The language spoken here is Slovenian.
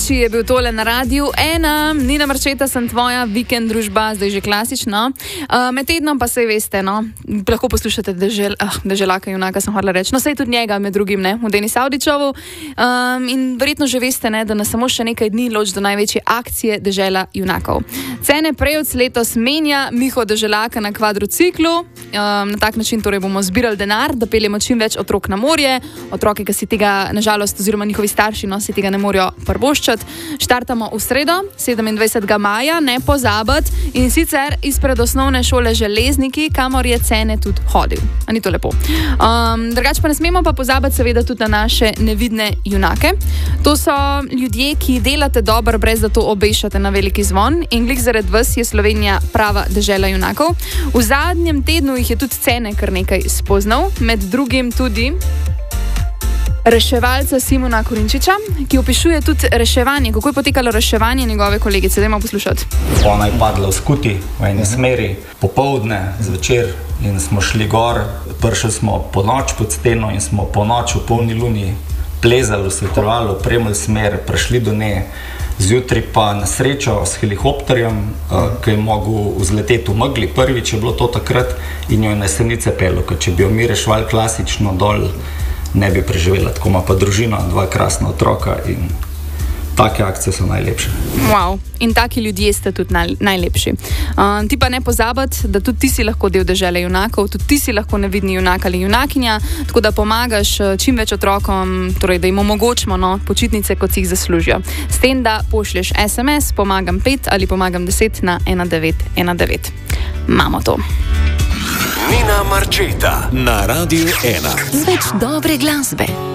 Arči je bil tole na Radiu 1, Nina Marčeta, sem tvoja vikend družba, zdaj že klasično. Med tednom pa sej veste, no, lahko poslušate Deželaka junaka, sem hodila reči. No, sej tudi njega med drugim, ne, v Denis Avdićovu. In verjetno že veste, ne, da nas samo še nekaj dni loči do največje akcije Dežela junakov. Cene Prejevc letos menja Miho Deželaka na kvadrociklu. Na tak način torej bomo zbirali denar, da peljemo čim več otrok na morje. Otroke, ki si tega, nažalost, oziroma njihovi starši, no, si tega ne morejo prvoščati. Štartamo v sredo, 27. maja, ne pozabiti, in sicer izpred osnovne šole Železniki, kamor je Cene tudi hodil. A ni to lepo? Drugače pa ne smemo pa pozabiti seveda tudi na naše nevidne junake. To so ljudje, ki delate dobro, brez da to obešate na veliki zvon, in glih zaradi vas je Slovenija prava dežela junakov. V zadnjem tednu jih je tudi Cene kar nekaj spoznal, med drugim tudi reševalca Simona Korinčiča, ki opišuje tudi reševanje, kako je potekalo reševanje njegove kolegice. Dajmo poslušati. Ona je padla v skuti v eni smeri, popoldne, zvečer, in smo šli gor, prišli smo po noč pod steno in smo po noč v polni luni plezali v svetovalo, premljali smer, prišli do nje. Zjutraj pa na srečo s helikopterjem, ki je mogel vzleteti v megli, prvič je bilo to takrat, in jo je na Jesenice pelil, ker če bi jo mi reševali klasično dol, ne bi preživela. Tako ima pa družina, 2 krasna otroka, in take akcije so najlepše. Wow, in taki ljudje ste tudi najlepši. Ti pa ne pozabiti, da tudi ti si lahko del dežele junakov, tudi ti si lahko nevidni junak ali junakinja, tako da pomagaš čim več otrokom, torej da jim omogočimo, no, počitnice, kot si jih zaslužijo. S tem, da pošlješ SMS, pomagam 5 ali pomagam 10 na 1919. Imamo to. Nina Marčeta na Radiu 1. Več dobre glasbe.